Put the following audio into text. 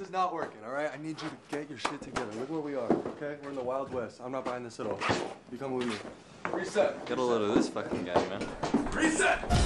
is not working, all right? I need you to get your shit together. Look where we are, okay? We're in the Wild West. I'm not buying this at all. You come with me. Reset. Get a load of this fucking guy, man. Reset!